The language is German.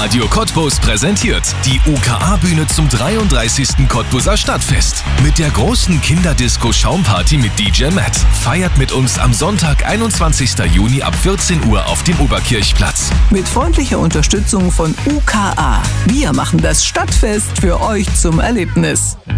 Radio Cottbus präsentiert die UKA-Bühne zum 33. Cottbuser Stadtfest. Mit der großen Kinderdisco Schaumparty mit DJ Matt. Feiert mit uns am Sonntag, 21. Juni ab 14 Uhr auf dem Oberkirchplatz. Mit freundlicher Unterstützung von UKA. Wir machen das Stadtfest für euch zum Erlebnis.